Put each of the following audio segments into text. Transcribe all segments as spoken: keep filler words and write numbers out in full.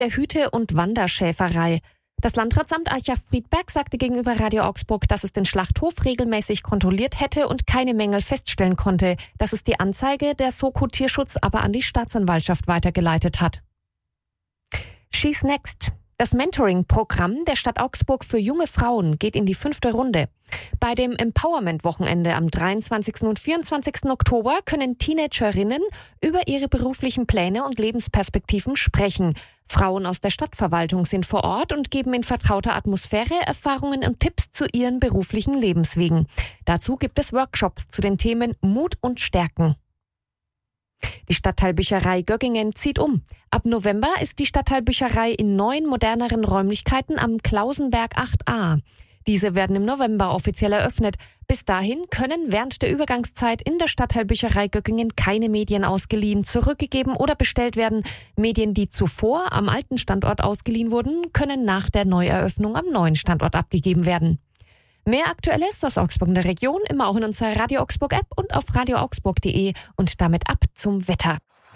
der Hüte- und Wanderschäferei. Das Landratsamt Aicha-Friedberg sagte gegenüber Radio Augsburg, dass es den Schlachthof regelmäßig kontrolliert hätte und keine Mängel feststellen konnte, dass es die Anzeige der Soko Tierschutz aber an die Staatsanwaltschaft weitergeleitet hat. She's Next. Das Mentoring-Programm der Stadt Augsburg für junge Frauen geht in die fünfte Runde. Bei dem Empowerment-Wochenende am dreiundzwanzigsten und vierundzwanzigsten Oktober können Teenagerinnen über ihre beruflichen Pläne und Lebensperspektiven sprechen. Frauen aus der Stadtverwaltung sind vor Ort und geben in vertrauter Atmosphäre Erfahrungen und Tipps zu ihren beruflichen Lebenswegen. Dazu gibt es Workshops zu den Themen Mut und Stärken. Die Stadtteilbücherei Göggingen zieht um. Ab November ist die Stadtteilbücherei in neuen, moderneren Räumlichkeiten am Klausenberg acht a. Diese werden im November offiziell eröffnet. Bis dahin können während der Übergangszeit in der Stadtteilbücherei Göggingen keine Medien ausgeliehen, zurückgegeben oder bestellt werden. Medien, die zuvor am alten Standort ausgeliehen wurden, können nach der Neueröffnung am neuen Standort abgegeben werden. Mehr Aktuelles aus Augsburg in der Region immer auch in unserer Radio Augsburg App und auf radio augsburg punkt de und damit ab zum Wetter.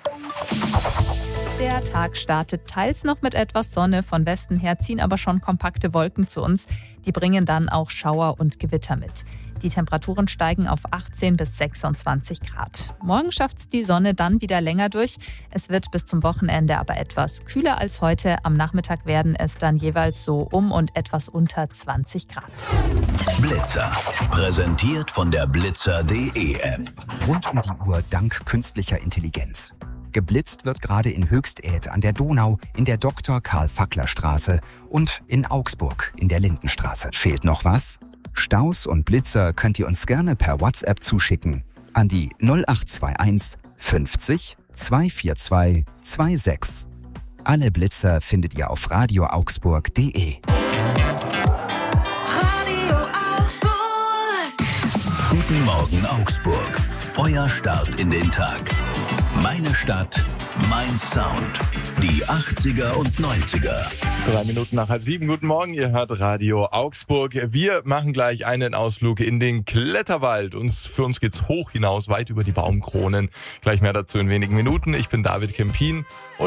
Der Tag startet teils noch mit etwas Sonne, von Westen her ziehen aber schon kompakte Wolken zu uns. Die bringen dann auch Schauer und Gewitter mit. Die Temperaturen steigen auf achtzehn bis sechsundzwanzig Grad. Morgen schafft's die Sonne dann wieder länger durch. Es wird bis zum Wochenende aber etwas kühler als heute. Am Nachmittag werden es dann jeweils so um und etwas unter zwanzig Grad. Blitzer. Präsentiert von der blitzer punkt de App. Rund um die Uhr dank künstlicher Intelligenz. Geblitzt wird gerade in Höchstädt an der Donau, in der Doktor Karl Fackler Straße und in Augsburg in der Lindenstraße. Fehlt noch was? Staus und Blitzer könnt ihr uns gerne per WhatsApp zuschicken an die null acht zwei eins fünfzig zweihundertzweiundvierzig sechsundzwanzig. Alle Blitzer findet ihr auf radio augsburg punkt de. Radio Augsburg. Guten Morgen Augsburg. Euer Start in den Tag. Meine Stadt, mein Sound. Die achtziger und neunziger. Drei Minuten nach halb sieben. Guten Morgen, ihr hört Radio Augsburg. Wir machen gleich einen Ausflug in den Kletterwald. Uns, für uns geht's hoch hinaus, weit über die Baumkronen. Gleich mehr dazu in wenigen Minuten. Ich bin David Kempin. Und